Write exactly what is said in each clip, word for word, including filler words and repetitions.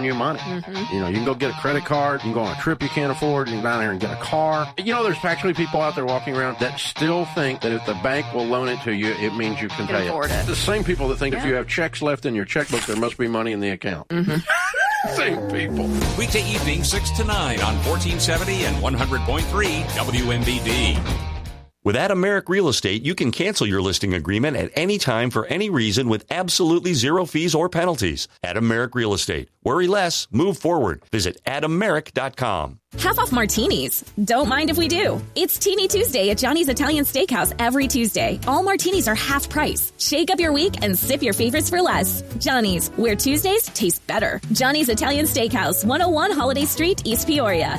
loan you money. Mm-hmm. You know, you can go get a credit card, you can go on a trip you can't afford, you can go down there and get a car. You know, there's actually people out there walking around that still think that if the bank will loan it to you, it means you can, can pay it. it. The same people that think yeah. if you have checks left in your checkbook, there must be money in the account. Mm-hmm. Same people. Weekday evening, six to nine on fourteen seventy and one hundred point three W M B D. With Adam Merrick Real Estate, you can cancel your listing agreement at any time for any reason with absolutely zero fees or penalties. Adam Merrick Real Estate. Worry less, move forward. Visit adam merrick dot com. Half off martinis. Don't mind if we do. It's Teeny Tuesday at Johnny's Italian Steakhouse every Tuesday. All martinis are half price. Shake up your week and sip your favorites for less. Johnny's, where Tuesdays taste better. Johnny's Italian Steakhouse, one oh one Holiday Street, East Peoria.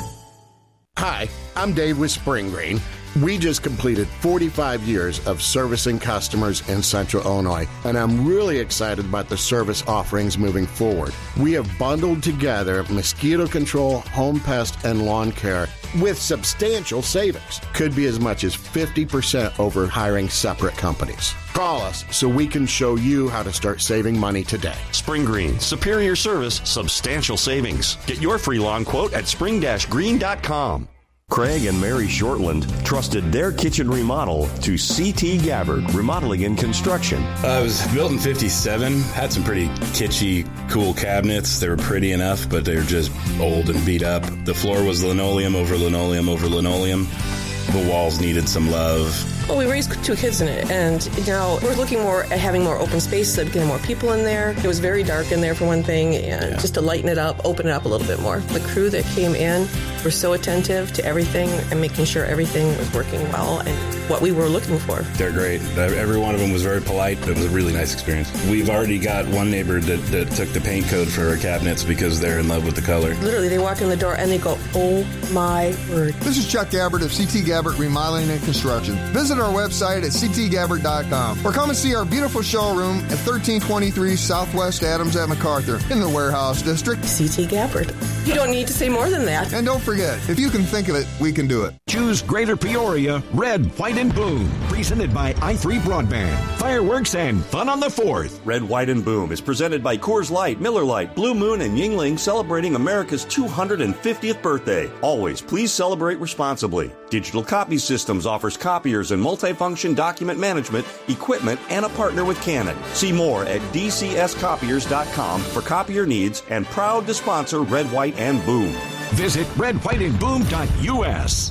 Hi, I'm Dave with Spring Green. We just completed forty-five years of servicing customers in Central Illinois, and I'm really excited about the service offerings moving forward. We have bundled together mosquito control, home pest, and lawn care with substantial savings. Could be as much as fifty percent over hiring separate companies. Call us so we can show you how to start saving money today. Spring Green, superior service, substantial savings. Get your free lawn quote at spring green dot com. Craig and Mary Shortland trusted their kitchen remodel to C T Gabbard Remodeling and Construction. Uh, it was built in fifty-seven. Had some pretty kitschy, cool cabinets. They were pretty enough, but they were just old and beat up. The floor was linoleum over linoleum over linoleum. The walls needed some love. Well, we raised two kids in it, and now we're looking more at having more open space, so getting more people in there. It was very dark in there for one thing, and yeah. just to lighten it up, open it up a little bit more. The crew that came in were so attentive to everything and making sure everything was working well and what we were looking for. They're great. Every one of them was very polite. It was a really nice experience. We've already got one neighbor that, that took the paint code for our cabinets because they're in love with the color. Literally, they walk in the door and they go, oh my word. This is Chuck Gabbard of C T Gabbard Remodeling and Construction. Visit our website at c t gabbard dot com or come and see our beautiful showroom at thirteen twenty-three Southwest Adams at MacArthur in the Warehouse District. C T Gabbard. You don't need to say more than that. And don't forget, if you can think of it, we can do it. Choose Greater Peoria, Red, White, and Boom. Presented by i three Broadband. Fireworks and fun on the fourth. Red, White, and Boom is presented by Coors Light, Miller Lite, Blue Moon, and Yuengling, celebrating America's two hundred fiftieth birthday. Always, please celebrate responsibly. Digital Copy Systems offers copiers and multifunction document management, equipment, and a partner with Canon. See more at d c s copiers dot com for copier needs, and proud to sponsor Red, White, and Boom. Visit red white and boom dot u s.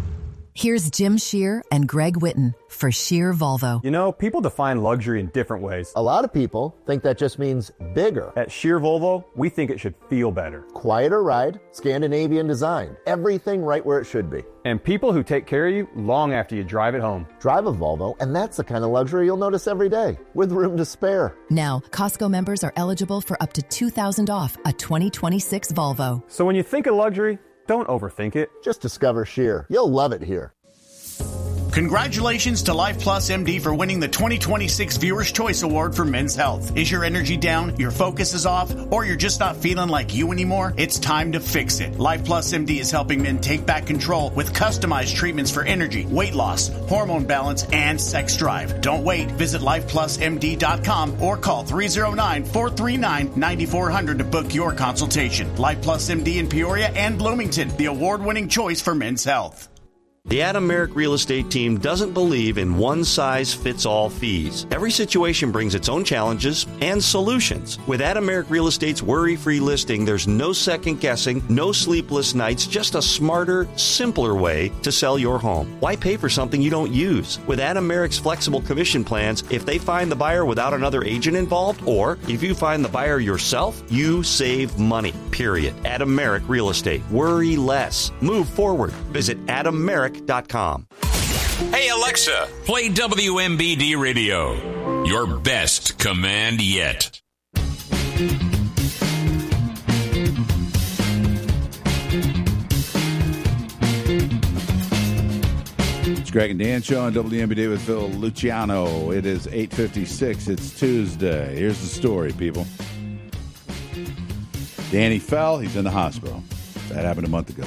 Here's Jim Shear and Greg Witten for Shear Volvo. You know, people define luxury in different ways. A lot of people think that just means bigger. At Shear Volvo, we think it should feel better. Quieter ride, Scandinavian design, everything right where it should be. And people who take care of you long after you drive it home. Drive a Volvo, and that's the kind of luxury you'll notice every day, with room to spare. Now, Costco members are eligible for up to two thousand dollars off a twenty twenty-six Volvo. So when you think of luxury, don't overthink it. Just discover Shear. You'll love it here. Congratulations to Life Plus M D for winning the twenty twenty-six Viewer's Choice Award for Men's Health. Is your energy down, your focus is off, or you're just not feeling like you anymore? It's time to fix it. Life Plus M D is helping men take back control with customized treatments for energy, weight loss, hormone balance, and sex drive. Don't wait. Visit life plus m d dot com or call three oh nine, four three nine, nine four zero zero to book your consultation. Life Plus M D in Peoria and Bloomington, the award-winning choice for men's health. The Adam Merrick Real Estate team doesn't believe in one-size-fits-all fees. Every situation brings its own challenges and solutions. With Adam Merrick Real Estate's worry-free listing, there's no second-guessing, no sleepless nights, just a smarter, simpler way to sell your home. Why pay for something you don't use? With Adam Merrick's flexible commission plans, if they find the buyer without another agent involved, or if you find the buyer yourself, you save money, period. Adam Merrick Real Estate. Worry less. Move forward. Visit adam merrick dot com. Hey Alexa, play W M B D Radio. Your best command yet. It's Greg and Dan show on W M B D with Phil Luciano. It is eight fifty-six. It's Tuesday. Here's the story, people. Danny fell. He's in the hospital. That happened a month ago.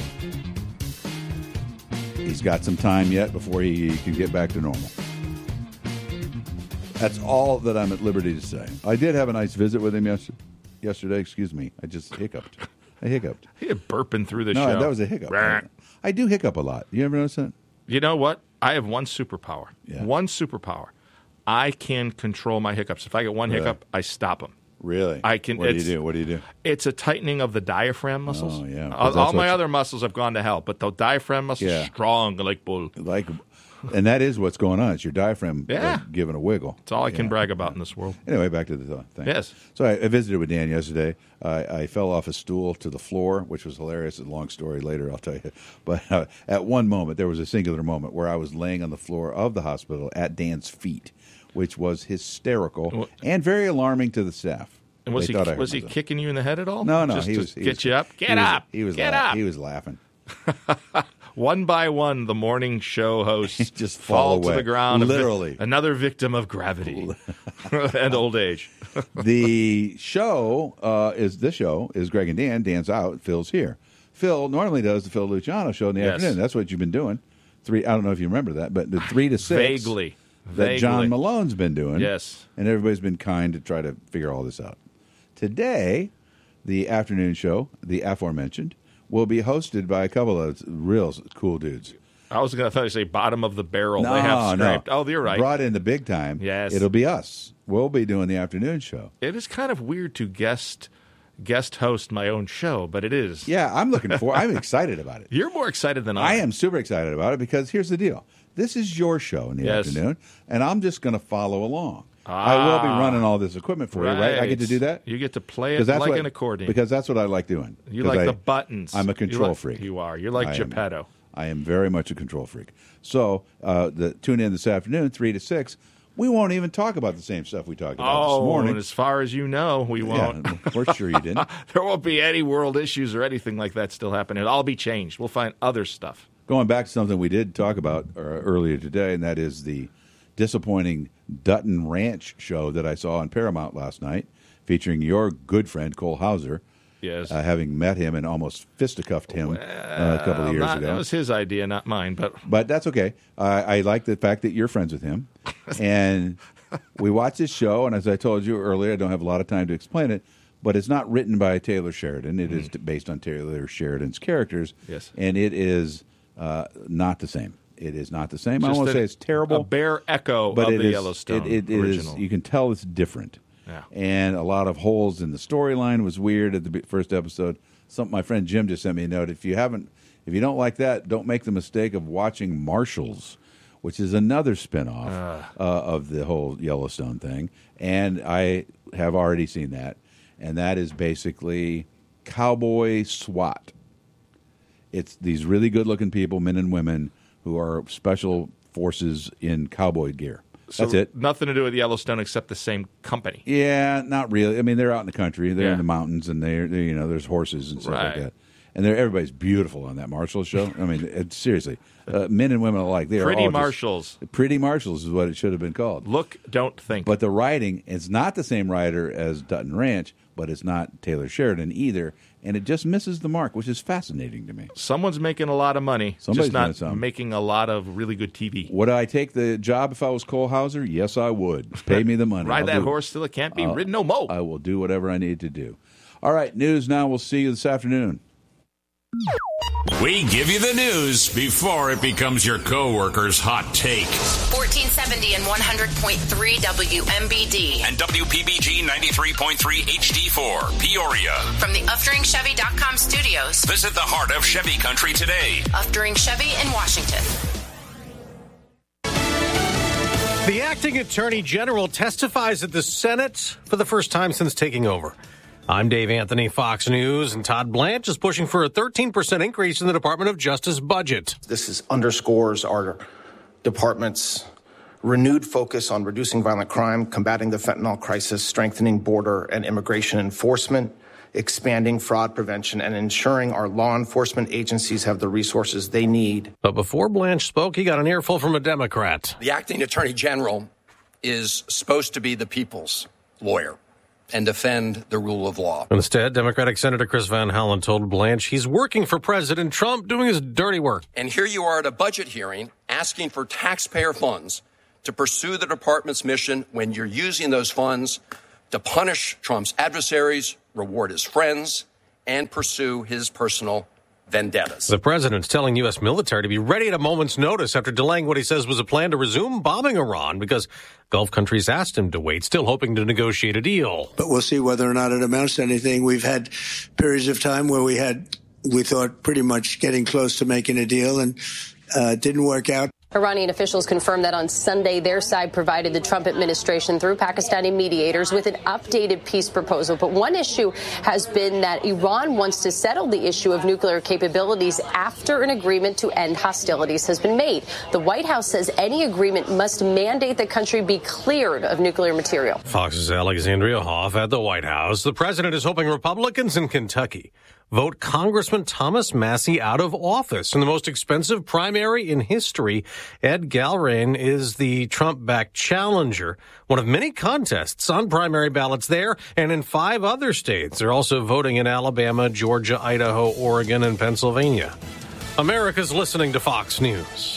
He's got some time yet before he can get back to normal. That's all that I'm at liberty to say. I did have a nice visit with him yesterday. yesterday. Excuse me. I just hiccuped. I hiccuped. You're burping through the no, show. No, that was a hiccup. I, I do hiccup a lot. You ever notice that? You know what? I have one superpower. Yeah. One superpower. I can control my hiccups. If I get one Really? hiccup, I stop them. Really? I can. What do you it's- do? What do you do? It's a tightening of the diaphragm muscles. Oh, yeah. 'Cause All, that's all my what's- other muscles have gone to hell, but the diaphragm muscles Yeah. strong like bull. Like, and that is what's going on. It's your diaphragm Yeah. uh, giving a wiggle. That's all I can Yeah. brag about in this world. Anyway, back to the thing. Yes. So I, I visited with Dan yesterday. I, I fell off a stool to the floor, which was hilarious. It's a long story later, I'll tell you. But uh, at one moment, there was a singular moment where I was laying on the floor of the hospital at Dan's feet, which was hysterical Well- and very alarming to the staff. And was They he thought I was hurt he myself. kicking you in the head at all? No, no, Just he to was he get was- you up. he Get was- up. He was Get la- up. He was laughing. One by one, the morning show hosts Just fall to away. the ground. A vic- Literally. another victim of gravity and old age. The show uh, is this show is Greg and Dan. Dan's out. Phil's here. Phil normally does the Phil Luciano show in the Yes. afternoon. That's what you've been doing. Three. I don't know if you remember that, but the three to six. Vaguely. That John Vaguely. Malone's been doing. Yes. And everybody's been kind to try to figure all this out. Today, the afternoon show, the aforementioned, will be hosted by a couple of real cool dudes. I was going to say bottom of the barrel. No, they have no. scraped. Oh, you're right. Brought in the big time. Yes. It'll be us. We'll be doing the afternoon show. It is kind of weird to guest guest host my own show, but it is. Yeah, I'm looking for. I'm excited about it. You're more excited than I, I am super excited about it because here's the deal. This is your show in the Yes. afternoon, and I'm just going to follow along. I will be Ah. running all this equipment for you, right? I get to do that? You get to play 'Cause it that's like what- an accordion. Because that's what I like doing. You 'Cause like I- the buttons. I'm a You control like- freak. You are. You're like I am. Geppetto. I am very much a control freak. So uh, the tune in this afternoon, three to six. We won't even talk about the same stuff we talked about Oh, this morning. and as far as you know, we won't. Yeah, we're sure you didn't. There won't be any world issues or anything like that still happening. It'll all be changed. We'll find other stuff. Going back to something we did talk about uh, earlier today, and that is the disappointing Dutton Ranch show that I saw on Paramount last night, featuring your good friend Cole Hauser. Yes. Uh, having met him and almost fisticuffed him uh, a couple of years Not- ago. That was his idea, not mine. But But that's okay. I I like the fact that you're friends with him. And we watched this show, and as I told you earlier, I don't have a lot of time to explain it, but it's not written by Taylor Sheridan. It is based on Taylor Sheridan's characters. Yes. And it is uh, not the same. It is not the same. I Just won't a- say it's terrible. a bare echo but of it the is- Yellowstone It, it original. is. You can tell it's different. Yeah. And a lot of holes in the storyline was weird at the be- first episode. Some my friend Jim just sent me a note. If you haven't, if you don't like that, don't make the mistake of watching Marshals, which is another spinoff uh. Uh, of the whole Yellowstone thing. And I have already seen that, and that is basically cowboy SWAT. It's these really good-looking people, men and women, who are special forces in cowboy gear. So That's it. Nothing to do with Yellowstone except the same company. Yeah, not really. I mean, they're out in the country. They're Yeah. in the mountains, and they're, they you know, there's horses and stuff Right. like that. And they're, everybody's beautiful on that Marshall show. I mean, it's, seriously, uh, men and women alike. They are Pretty all just- Marshals. Pretty Marshals is what it should have been called. Look, don't think. But the writing, it's not the same writer as Dutton Ranch, but it's not Taylor Sheridan either, and it just misses the mark, which is fascinating to me. Someone's making a lot of money, Somebody's just not doing something. making a lot of really good T V. Would I take the job if I was Cole Hauser? Yes, I would. Pay me the money. Ride I'll that do- horse till it can't be I'll- ridden no more. I will do whatever I need to do. All right, news now. We'll see you this afternoon. We give you the news before it becomes your coworker's hot take. fourteen seventy and one hundred point three W M B D. And W P B G ninety-three point three H D four, Peoria. From the Uftering Chevy dot com studios. Visit the heart of Chevy country today. Uftering Chevy in Washington. The acting attorney general testifies at the Senate for the first time since taking over. I'm Dave Anthony, Fox News, and Todd Blanche is pushing for a thirteen percent increase in the Department of Justice budget. This is underscores our department's renewed focus on reducing violent crime, combating the fentanyl crisis, strengthening border and immigration enforcement, expanding fraud prevention, and ensuring our law enforcement agencies have the resources they need. But before Blanche spoke, he got an earful from a Democrat. The acting attorney general is supposed to be the people's lawyer and defend the rule of law. Instead, Democratic Senator Chris Van Hollen told Blanche he's working for President Trump, doing his dirty work. And here you are at a budget hearing asking for taxpayer funds to pursue the department's mission when you're using those funds to punish Trump's adversaries, reward his friends, and pursue his personal vendettas. The president's telling U S military to be ready at a moment's notice after delaying what he says was a plan to resume bombing Iran because Gulf countries asked him to wait, still hoping to negotiate a deal. But we'll see whether or not it amounts to anything. We've had periods of time where we had, we thought pretty much getting close to making a deal, and uh, it didn't work out. Iranian officials confirmed that on Sunday their side provided the Trump administration through Pakistani mediators with an updated peace proposal. But one issue has been that Iran wants to settle the issue of nuclear capabilities after an agreement to end hostilities has been made. The White House says any agreement must mandate the country be cleared of nuclear material. Fox's Alexandria Hoff at the White House. The president is hoping Republicans in Kentucky vote Congressman Thomas Massie out of office in the most expensive primary in history. Ed Galbraith is the Trump-backed challenger, one of many contests on primary ballots there and in five other states. They're also voting in Alabama, Georgia, Idaho, Oregon, and Pennsylvania. America's listening to Fox News.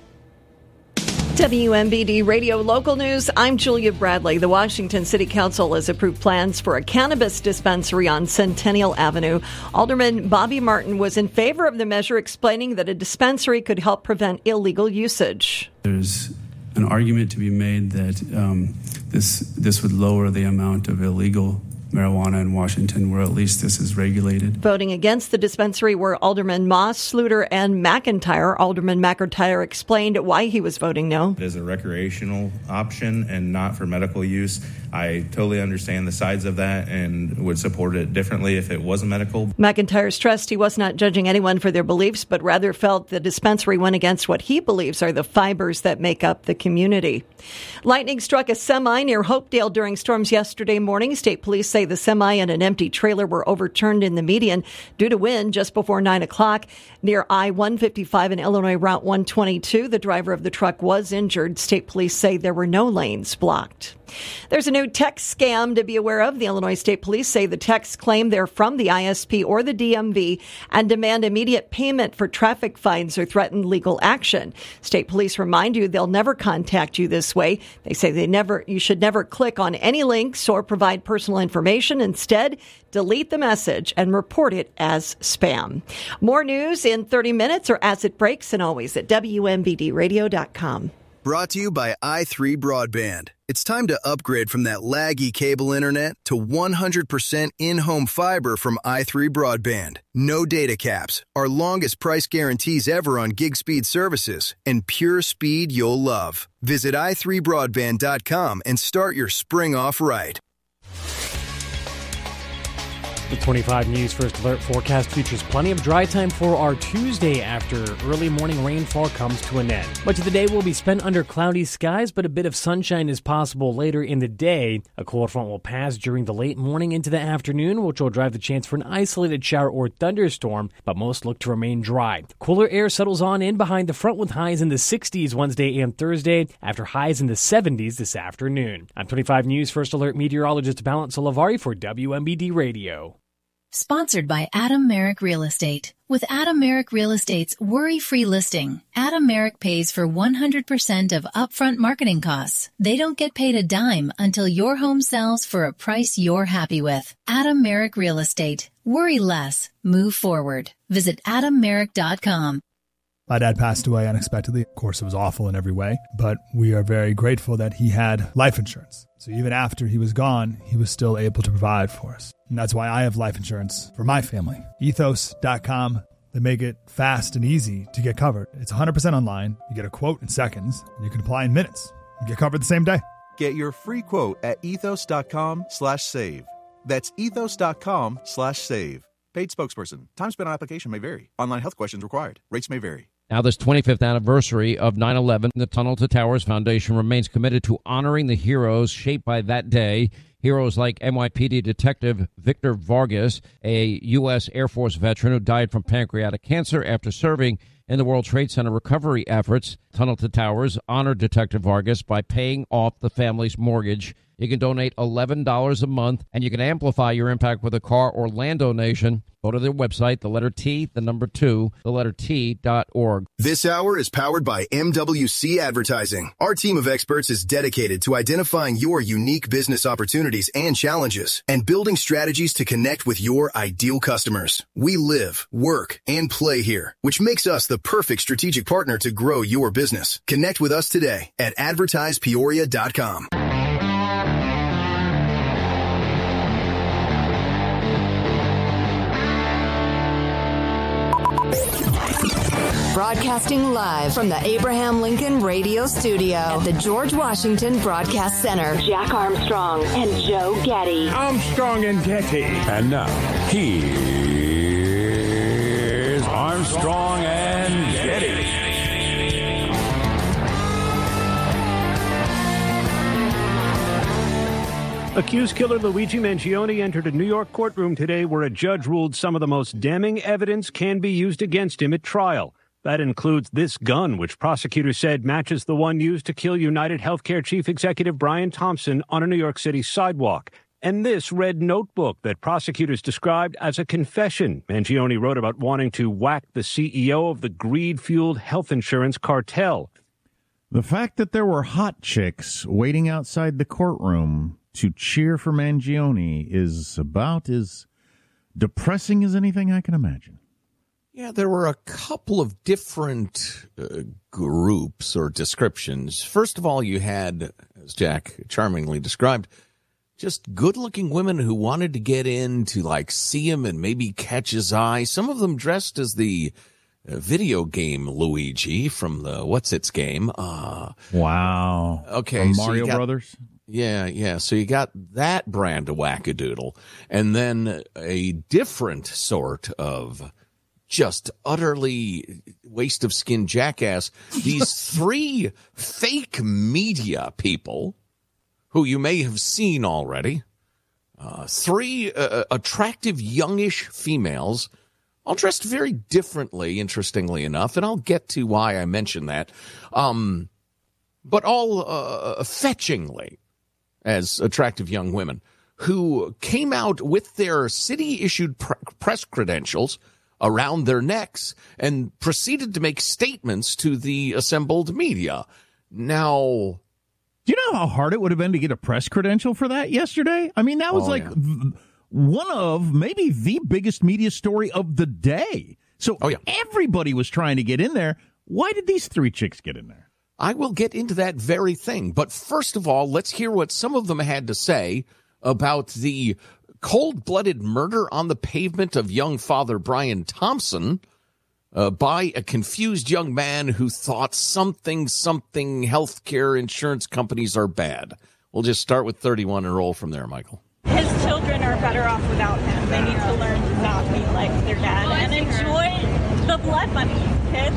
W M B D Radio Local News. I'm Julia Bradley. The Washington City Council has approved plans for a cannabis dispensary on Centennial Avenue. Alderman Bobby Martin was in favor of the measure, explaining that a dispensary could help prevent illegal usage. There's an argument to be made that um, this this would lower the amount of illegal marijuana in Washington, where at least this is regulated. Voting against the dispensary were Alderman Moss, Sluter, and McIntyre. Alderman McIntyre explained why he was voting no. It is a recreational option and not for medical use. I totally understand the sides of that and would support it differently if it wasn't medical. McIntyre stressed he was not judging anyone for their beliefs, but rather felt the dispensary went against what he believes are the fibers that make up the community. Lightning struck a semi near Hopedale during storms yesterday morning. State police say the semi and an empty trailer were overturned in the median due to wind just before nine o'clock. Near I one fifty-five and Illinois Route one twenty-two, the driver of the truck was injured. State police say there were no lanes blocked. There's a new text scam to be aware of. The Illinois State Police say the texts claim they're from the I S P or the D M V and demand immediate payment for traffic fines or threaten legal action. State police remind you they'll never contact you this way. They say they never, you should never click on any links or provide personal information. Instead, delete the message and report it as spam. More news in thirty minutes or as it breaks, and always at W M B D radio dot com. Brought to you by i three Broadband. It's time to upgrade from that laggy cable internet to one hundred percent in-home fiber from i three Broadband. No data caps, our longest price guarantees ever on gig speed services, and pure speed you'll love. Visit i three broadband dot com and start your spring off right. The twenty-five News First Alert forecast features plenty of dry time for our Tuesday after early morning rainfall comes to an end. Much of the day will be spent under cloudy skies, but a bit of sunshine is possible later in the day. A cold front will pass during the late morning into the afternoon, which will drive the chance for an isolated shower or thunderstorm, but most look to remain dry. Cooler air settles on in behind the front with highs in the sixties Wednesday and Thursday, after highs in the seventies this afternoon. I'm twenty-five News First Alert meteorologist Balint Salavari for W M B D Radio. Sponsored by Adam Merrick Real Estate. With Adam Merrick Real Estate's worry-free listing, Adam Merrick pays for one hundred percent of upfront marketing costs. They don't get paid a dime until your home sells for a price you're happy with. Adam Merrick Real Estate. Worry less. Move forward. Visit adam merrick dot com. My dad passed away unexpectedly. Of course, it was awful in every way, but we are very grateful that he had life insurance. So even after he was gone, he was still able to provide for us. And that's why I have life insurance for my family. ethos dot com. They make it fast and easy to get covered. It's one hundred percent online. You get a quote in seconds, and you can apply in minutes. You get covered the same day. Get your free quote at ethos dot com slash save. That's ethos dot com slash save. Paid spokesperson. Time spent on application may vary. Online health questions required. Rates may vary. Now, this twenty-fifth anniversary of nine eleven, the Tunnel to Towers Foundation remains committed to honoring the heroes shaped by that day. Heroes like N Y P D Detective Victor Vargas, a U S Air Force veteran who died from pancreatic cancer after serving in the World Trade Center recovery efforts. Tunnel to Towers honor Detective Vargas by paying off the family's mortgage. You can donate eleven dollars a month, and you can amplify your impact with a car or land donation. Go to their website, the letter T, the number two, the letter T dot org. This hour is powered by M W C Advertising. Our team of experts is dedicated to identifying your unique business opportunities and challenges and building strategies to connect with your ideal customers. We live, work, and play here, which makes us the perfect strategic partner to grow your business. Connect with us today at advertise peoria dot com. Broadcasting live from the Abraham Lincoln Radio Studio at the George Washington Broadcast Center. Jack Armstrong and Joe Getty. Armstrong and Getty. And now, here's Armstrong and Getty. Accused killer Luigi Mangione entered a New York courtroom today where a judge ruled some of the most damning evidence can be used against him at trial. That includes this gun, which prosecutors said matches the one used to kill United Healthcare Chief Executive Brian Thompson on a New York City sidewalk. And this red notebook that prosecutors described as a confession. Mangione wrote about wanting to whack the C E O of the greed-fueled health insurance cartel. The fact that there were hot chicks waiting outside the courtroom to cheer for Mangione is about as depressing as anything I can imagine. Yeah, there were a couple of different uh, groups or descriptions. First of all, you had, as Jack charmingly described, just good-looking women who wanted to get in to, like, see him and maybe catch his eye. Some of them dressed as the uh, video game Luigi from the What's-Its game. Uh, wow. Okay. From so Mario got, Brothers? Yeah, yeah. So you got that brand of wackadoodle. And then a different sort of just utterly waste of skin jackass. These three fake media people who you may have seen already. Uh, three uh, attractive youngish females, all dressed very differently, interestingly enough. And I'll get to why I mentioned that. Um, but all uh, fetchingly as attractive young women who came out with their city-issued pr- press credentials around their necks and proceeded to make statements to the assembled media. Now, do you know how hard it would have been to get a press credential for that yesterday? I mean, that was oh, like yeah. th- one of maybe the biggest media story of the day. So oh, yeah. everybody was trying to get in there. Why did these three chicks get in there? I will get into that very thing. But first of all, let's hear what some of them had to say about the cold-blooded murder on the pavement of young father Brian Thompson uh, by a confused young man who thought something, something healthcare insurance companies are bad. We'll just start with thirty-one and roll from there, Michael. His children are better off without him. They need to learn to not be like their dad and enjoy the blood money, kids.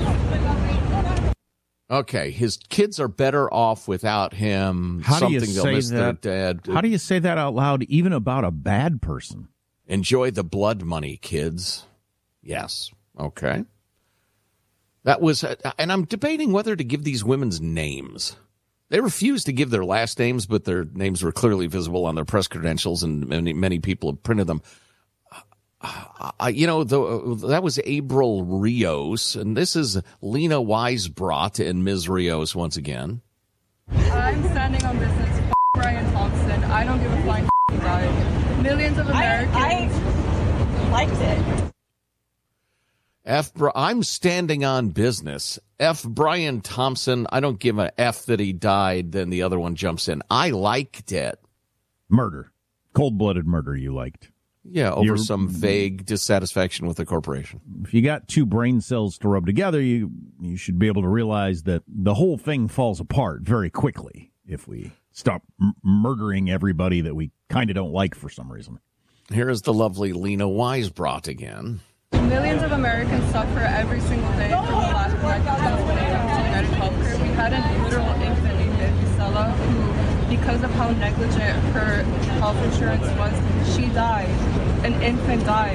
Okay, his kids are better off without him. How do you Something they'll say miss that? their dad. How do you say that out loud, even about a bad person? Enjoy the blood money, kids. Yes. Okay. That was, and I'm debating whether to give these women's names. They refused to give their last names, but their names were clearly visible on their press credentials, and many, many people have printed them. Uh, you know, the, that was April Rios, and this is Lena Weisbrot and Miz Rios once again. I'm standing on business. F- Brian Thompson. I don't give a flying f- he died. Millions of Americans. I, I liked it. F. I'm standing on business. F. Brian Thompson. I don't give a F that he died. Then the other one jumps in. I liked it. Murder. Cold-blooded murder you liked. Yeah, over You're, some vague dissatisfaction with the corporation. If you got two brain cells to rub together, you you should be able to realize that the whole thing falls apart very quickly if we stop m- murdering everybody that we kind of don't like for some reason. Here is the lovely Lena Weisbrot again. Millions of Americans suffer every single day from the lack of negligence when it comes to United Healthcare. We had a literal infant named Gisela who, because of how negligent her health insurance was, she died. An infant died.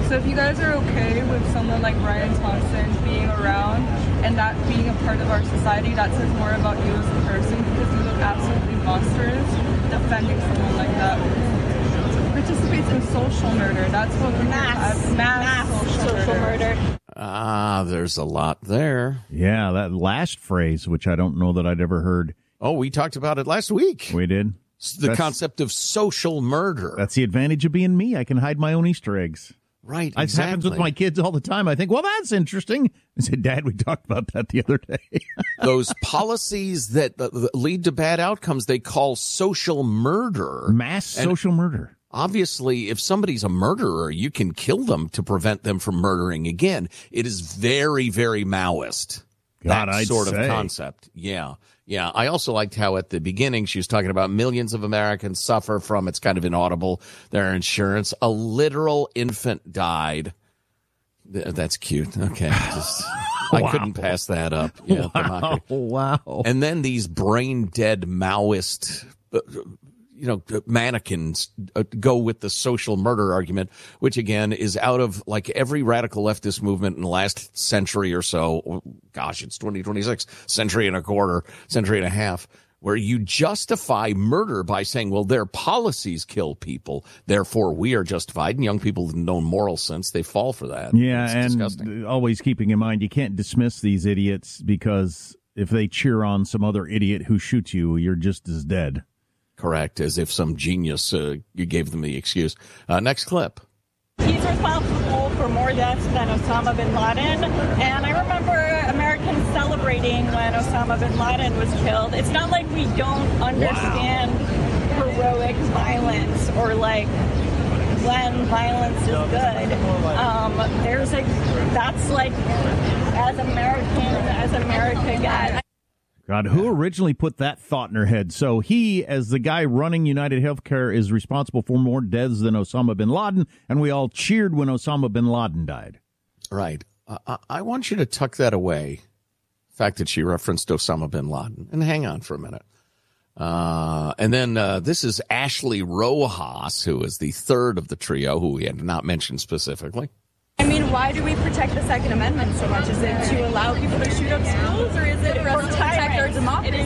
So if you guys are okay with someone like Brian Thompson being around and that being a part of our society, that says more about you as a person, because you look absolutely monstrous defending someone like that. Participates in social murder. That's what we're mass, mass, mass social, social murder. murder. Ah, there's a lot there. Yeah, that last phrase, which I don't know that I'd ever heard. Oh, we talked about it last week. We did. The That's, concept of social murder. That's the advantage of being me. I can hide my own Easter eggs. Right, It exactly. happens with my kids all the time. I think, well, that's interesting. I said, Dad, we talked about that the other day. Those policies that, that lead to bad outcomes, they call social murder. Mass And social murder. Obviously, if somebody's a murderer, you can kill them to prevent them from murdering again. It is very, very Maoist. God, that I'd sort say. of concept. Yeah. Yeah. I also liked how at the beginning she was talking about millions of Americans suffer from, it's kind of inaudible, their insurance. A literal infant died. Th- That's cute. Okay. Just, I Wow. couldn't pass that up. Yeah. Wow. Wow. And then these brain dead Maoist, uh, you know, mannequins uh, go with the social murder argument, which again is out of like every radical leftist movement in the last century or so. Gosh, it's twenty twenty-six, century and a quarter, century and a half, where you justify murder by saying, well, their policies kill people, therefore we are justified. And young people with no moral sense, they fall for that. Yeah, It's and disgusting. always keeping in mind, you can't dismiss these idiots because if they cheer on some other idiot who shoots you, you're just as dead. Correct, as if some genius uh, you gave them the excuse. Uh, next clip. He's responsible for more deaths than Osama bin Laden. And I remember Americans celebrating when Osama bin Laden was killed. It's not like we don't understand wow. heroic violence or like when violence is good. Um, there's a, that's like, as American, as America gets. God, who originally put that thought in her head? So he, as the guy running United Healthcare, is responsible for more deaths than Osama bin Laden, and we all cheered when Osama bin Laden died. Right. Uh, I want you to tuck that away, the fact that she referenced Osama bin Laden. And hang on for a minute. Uh, and then uh, this is Ashley Rojas, who is the third of the trio, who we had not mentioned specifically. I mean, why do we protect the Second Amendment so much? Is it to allow people to shoot up schools, or is it for us to protect our democracy?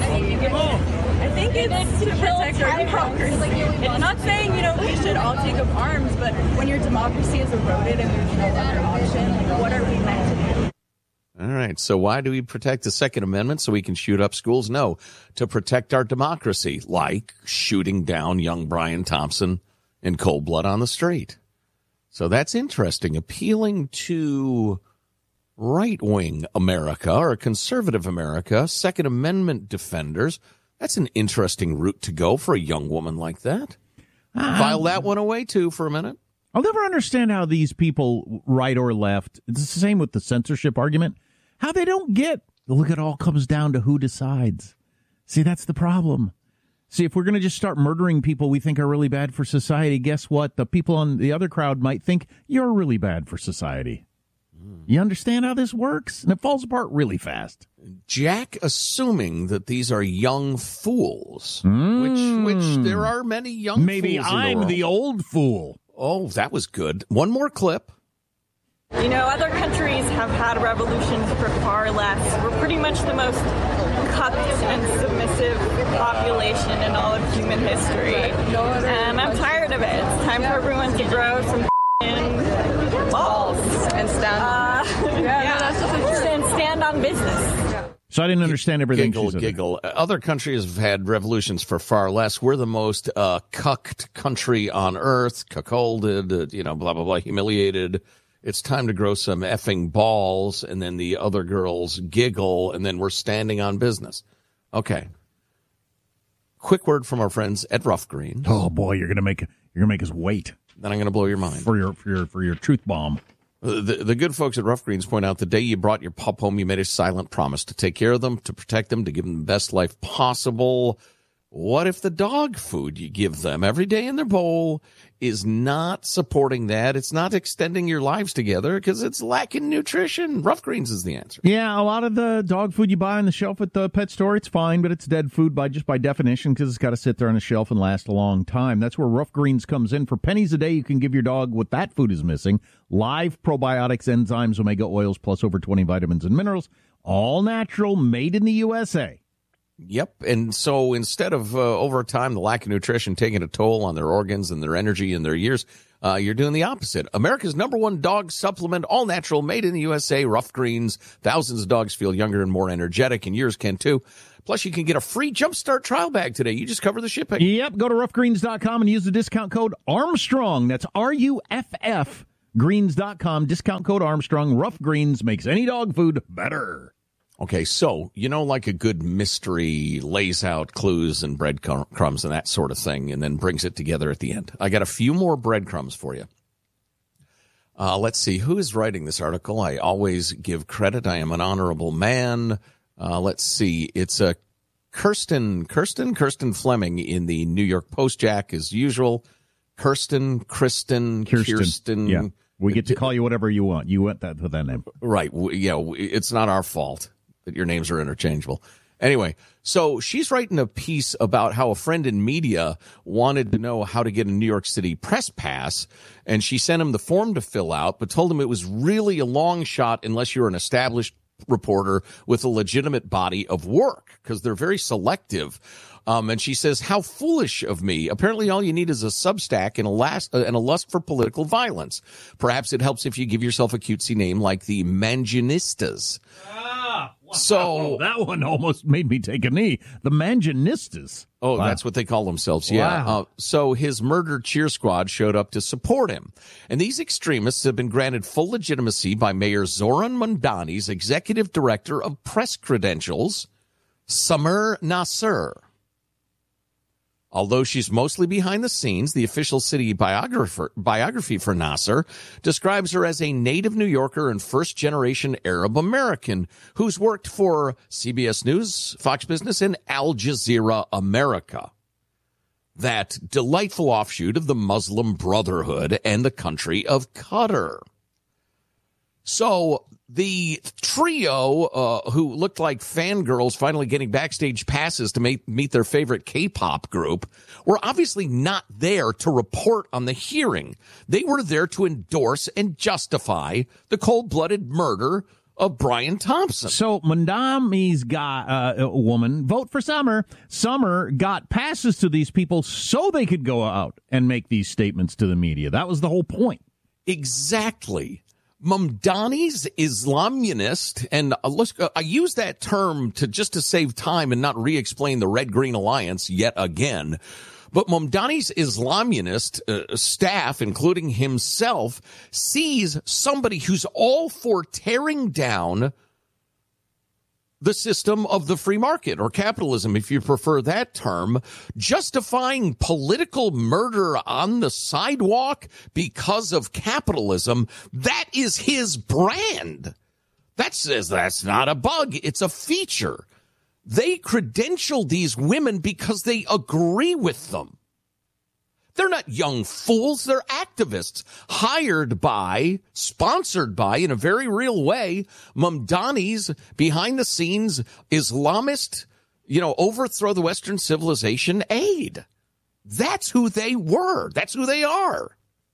I think it's to protect our democracy. It's not saying, you know, we should all take up arms, but when your democracy is eroded and there's no other option, like, what are we meant to do? All right. So why do we protect the Second Amendment so we can shoot up schools? No, to protect our democracy, like shooting down young Brian Thompson in cold blood on the street. So that's interesting. Appealing to right-wing America or conservative America, Second Amendment defenders, that's an interesting route to go for a young woman like that. Uh, File that one away, too, for a minute. I'll never understand how these people, right or left, it's the same with the censorship argument, how they don't get, look, it all comes down to who decides. See, that's the problem. See, if we're going to just start murdering people we think are really bad for society, guess what? The people on the other crowd might think you're really bad for society. Mm. You understand how this works? And it falls apart really fast. Jack assuming that these are young fools, mm. which which there are many young Maybe fools in I'm the world. the old fool. Oh, that was good. One more clip. You know, other countries have had revolutions for far less. We're pretty much the most cucked and submissive population in all of human history. And I'm tired of it. It's time for everyone to grow some balls and stand, uh, yeah, yeah. and stand on business. So I didn't understand everything. Giggle, giggle. Other countries have had revolutions for far less. We're the most uh, cucked country on earth, cuckolded, uh, you know, blah, blah, blah, humiliated. It's time to grow some effing balls, and then the other girls giggle, and then we're standing on business. Okay. Quick word from our friends at Rough Green. Oh boy, you're gonna make you're gonna make us wait. Then I'm gonna blow your mind for your for your for your truth bomb. The, the good folks at Rough Greens point out the day you brought your pup home, you made a silent promise to take care of them, to protect them, to give them the best life possible. what if the dog food you give them every day in their bowl is not supporting that? It's not extending your lives together because it's lacking nutrition. Rough Greens is the answer. Yeah, a lot of the dog food you buy on the shelf at the pet store, it's fine, but it's dead food by just by definition because it's got to sit there on the shelf and last a long time. That's where Rough Greens comes in. For pennies a day, you can give your dog what that food is missing: live probiotics, enzymes, omega oils, plus over twenty vitamins and minerals, all natural, made in the U S A. Yep. And so instead of uh, over time, the lack of nutrition taking a toll on their organs and their energy and their years, uh, you're doing the opposite. America's number one dog supplement, all natural, made in the U S A, Rough Greens. Thousands of dogs feel younger and more energetic, and yours can too. Plus, you can get a free Jumpstart trial bag today. You just cover the shipping. Yep. Go to rough greens dot com and use the discount code Armstrong. That's R U F F greens dot com. Discount code Armstrong. Rough Greens makes any dog food better. Okay, so, you know, like a good mystery lays out clues and breadcrumbs and that sort of thing and then brings it together at the end. I got a few more breadcrumbs for you. Uh, let's see, who is writing this article? I always give credit. I am an honorable man. Uh, let's see, it's a Kirsten, Kirsten, Kirsten Fleming in the New York Post, Jack, as usual. Kirsten, Kristen, Kirsten. Kirsten. Yeah, we get to call you whatever you want. You want that with that name. Right, yeah, it's not our fault that your names are interchangeable. Anyway, so she's writing a piece about how a friend in media wanted to know how to get a New York City press pass, and she sent him the form to fill out, but told him it was really a long shot unless you're an established reporter with a legitimate body of work, because they're very selective. Um, and she says, how foolish of me. Apparently all you need is a Substack and a, last, uh, and a lust for political violence. Perhaps it helps if you give yourself a cutesy name like the Mangianistas. Ah, wow. So that one almost made me take a knee. The Mangianistas. Oh, Wow. That's what they call themselves. Yeah. Wow. Uh, so his murder cheer squad showed up to support him. And these extremists have been granted full legitimacy by Mayor Zoran Mondani's executive director of press credentials, Summer Nasser. Although she's mostly behind the scenes, the official city biographer, biography for Nasser describes her as a native New Yorker and first-generation Arab American who's worked for C B S News, Fox Business, and Al Jazeera America. That delightful offshoot of the Muslim Brotherhood and the country of Qatar. So the trio, uh, who looked like fangirls finally getting backstage passes to meet, meet their favorite K-pop group, were obviously not there to report on the hearing. They were there to endorse and justify the cold-blooded murder of Brian Thompson. So Mondami's got uh, a woman, vote for Summer. Summer got passes to these people so they could go out and make these statements to the media. That was the whole point. Exactly. Mamdani's Islamunist, and uh, let's, uh, I use that term to just to save time and not re-explain the Red-Green Alliance yet again. But Mamdani's Islamunist uh, staff, including himself, sees somebody who's all for tearing down the system of the free market, or capitalism, if you prefer that term, justifying political murder on the sidewalk because of capitalism. That is his brand. That says that's not a bug. It's a feature. They credential these women because they agree with them. They're not young fools. They're activists hired by, sponsored by, in a very real way, Mamdani's behind-the-scenes Islamist, you know, overthrow the Western civilization aid. That's who they were. That's who they are.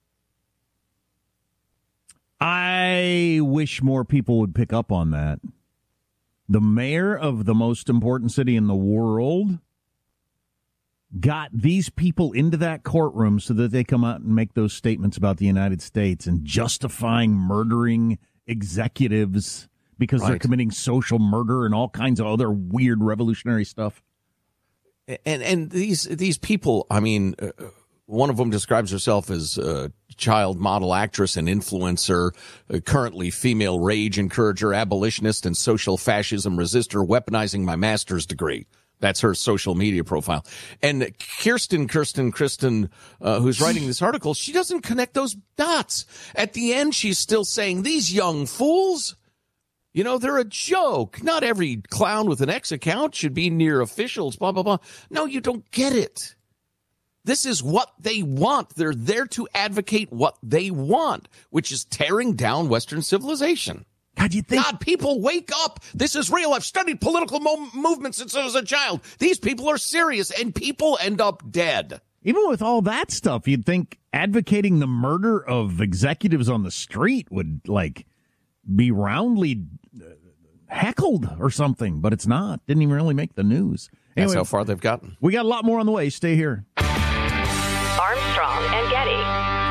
I wish more people would pick up on that. The mayor of the most important city in the world got these people into that courtroom so that they come out and make those statements about the United States and justifying murdering executives because right. they're committing social murder and all kinds of other weird revolutionary stuff. And and these these people, I mean, uh, one of them describes herself as a child model actress and influencer, uh, currently female rage encourager, abolitionist, and social fascism resistor, weaponizing my master's degree. That's her social media profile. And Kirsten, Kirsten, Kristen, uh, who's writing this article, she doesn't connect those dots. At the end, she's still saying, these young fools, You know, they're a joke. Not every clown with an X account should be near officials, blah, blah, blah. No, you don't get it. This is what they want. They're there to advocate what they want, which is tearing down Western civilization. God, you think? God, people, wake up. This is real. I've studied political mo- movements since I was a child. These people are serious, and people end up dead. Even with all that stuff, you'd think advocating the murder of executives on the street would, like, be roundly heckled or something, but it's not. Didn't even really make the news. That's Anyway, how far they've gotten. We got a lot more on the way. Stay here. Armstrong and Getty.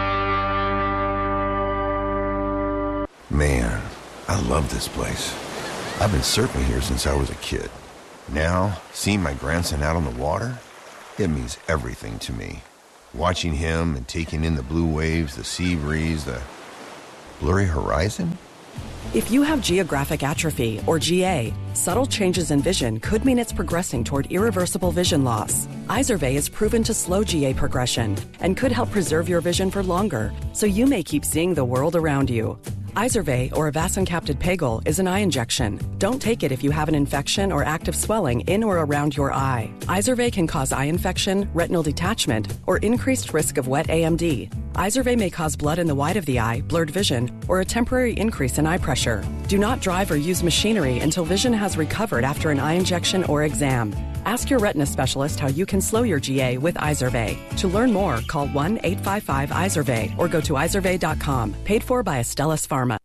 Man, I love this place. I've been surfing here since I was a kid. Now, seeing my grandson out on the water, it means everything to me. Watching him and taking in the blue waves, the sea breeze, the blurry horizon. If you have geographic atrophy, or G A, subtle changes in vision could mean it's progressing toward irreversible vision loss. Izervay is proven to slow G A progression and could help preserve your vision for longer, so you may keep seeing the world around you. Izervay, or avacincaptad pegol, is an eye injection. Don't take it if you have an infection or active swelling in or around your eye. Izervay can cause eye infection, retinal detachment, or increased risk of wet A M D. Izervay may cause blood in the white of the eye, blurred vision, or a temporary increase in eye pressure. Do not drive or use machinery until vision has recovered after an eye injection or exam. Ask your retina specialist how you can slow your G A with Izervay. To learn more, call one eight five five Izervay or go to izervay dot com. Paid for by Astellas Pharma.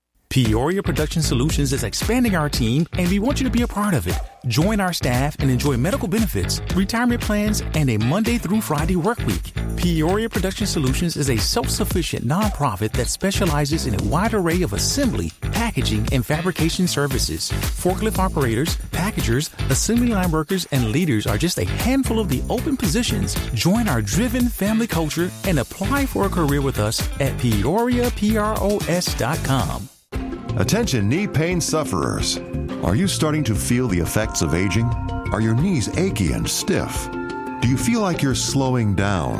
Peoria Production Solutions is expanding our team, and we want you to be a part of it. Join our staff and enjoy medical benefits, retirement plans, and a Monday through Friday work week. Peoria Production Solutions is a self-sufficient nonprofit that specializes in a wide array of assembly, packaging, and fabrication services. Forklift operators, packagers, assembly line workers, and leaders are just a handful of the open positions. Join our driven family culture and apply for a career with us at peoria pros dot com. Attention knee pain sufferers. Are you starting to feel the effects of aging? Are your knees achy and stiff? Do you feel like you're slowing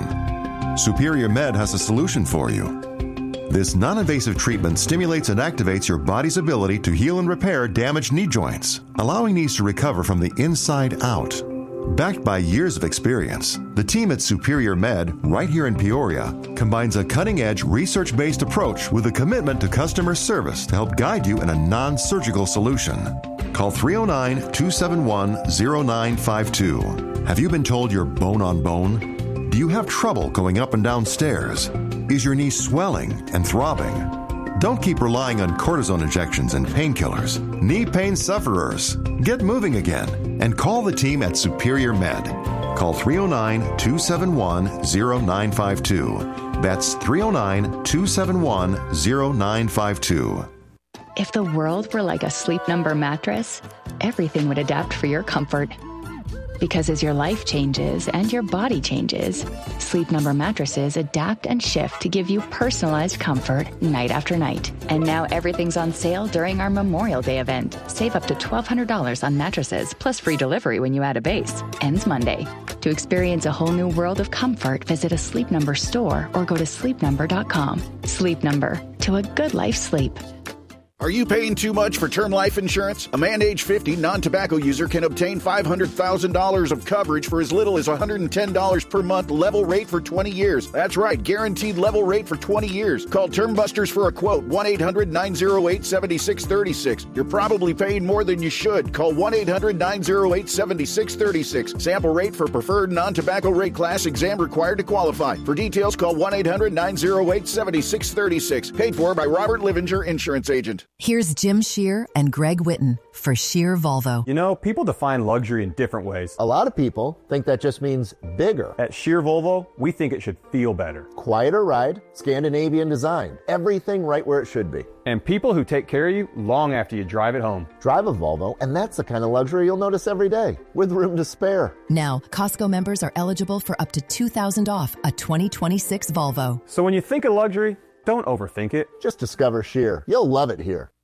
down? Superior Med has a solution for you. This non-invasive treatment stimulates and activates your body's ability to heal and repair damaged knee joints, allowing knees to recover from the inside out. Backed by years of experience, the team at Superior Med, right here in Peoria, combines a cutting-edge, research-based approach with a commitment to customer service to help guide you in a non-surgical solution. Call three oh nine, two seven one, oh nine five two. Have you been told you're bone on bone? Do you have trouble going up and down stairs? Is your knee swelling and throbbing? Don't keep relying on cortisone injections and painkillers. Knee pain sufferers, get moving again and call the team at Superior Med. Call three oh nine, two seven one, oh nine five two. That's three oh nine, two seven one, oh nine five two. If the world were like a Sleep Number mattress, everything would adapt for your comfort. Because as your life changes and your body changes, Sleep Number mattresses adapt and shift to give you personalized comfort night after night. And now everything's on sale during our Memorial Day event. Save up to twelve hundred dollars on mattresses, plus free delivery when you add a base. Ends Monday. To experience a whole new world of comfort, visit a Sleep Number store or go to sleep number dot com. Sleep Number. To a good life sleep. Are you paying too much for term life insurance? A man age fifty, non-tobacco user can obtain five hundred thousand dollars of coverage for as little as one hundred ten dollars per month, level rate for twenty years. That's right, guaranteed level rate for twenty years. Call Term Busters for a quote, one eight hundred, nine oh eight, seven six three six. You're probably paying more than you should. Call one eight hundred, nine oh eight, seven six three six. Sample rate for preferred non-tobacco rate class, exam required to qualify. For details, call one eight hundred, nine oh eight, seven six three six. Paid for by Robert Livinger, insurance agent. Here's Jim Shear and Greg Witten for Shear Volvo. You know, people define luxury in different ways. A lot of people think that just means bigger. At Shear Volvo, we think it should feel better. Quieter ride, Scandinavian design, everything right where it should be. And people who take care of you long after you drive it home. Drive a Volvo, and that's the kind of luxury you'll notice every day, with room to spare. Now, Costco members are eligible for up to two thousand dollars off a twenty twenty-six Volvo. So when you think of luxury, don't overthink it. Just discover Shear. You'll love it here.